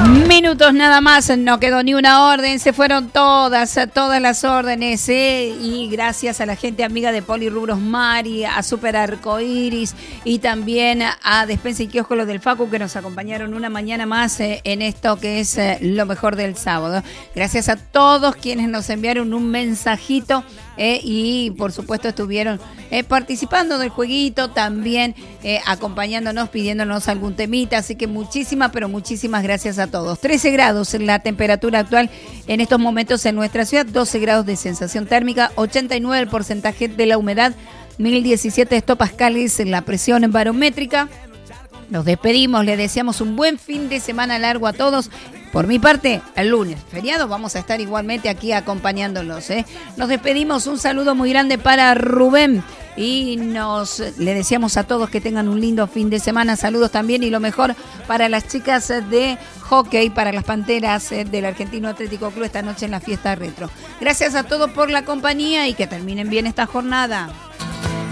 Minutos nada más, no quedó ni una orden, se fueron todas las órdenes, y gracias a la gente amiga de Polirrubros Mari, a Super Arcoiris y también a Despensa y Kiosco Los del Facu, que nos acompañaron una mañana más en esto que es lo mejor del sábado. Gracias a todos quienes nos enviaron un mensajito y por supuesto estuvieron participando del jueguito, también acompañándonos, pidiéndonos algún temita, así que muchísimas gracias a todos. 13 grados la temperatura actual en estos momentos en nuestra ciudad, 12 grados de sensación térmica, 89 el porcentaje de la humedad, 1017 hectopascales en la presión barométrica. Nos despedimos, le deseamos un buen fin de semana largo a todos. Por mi parte, el lunes, feriado, vamos a estar igualmente aquí acompañándolos. Nos despedimos, un saludo muy grande para Rubén y le deseamos a todos que tengan un lindo fin de semana. Saludos también y lo mejor para las chicas de hockey, para las Panteras del Argentino Atlético Club esta noche en la fiesta retro. Gracias a todos por la compañía y que terminen bien esta jornada.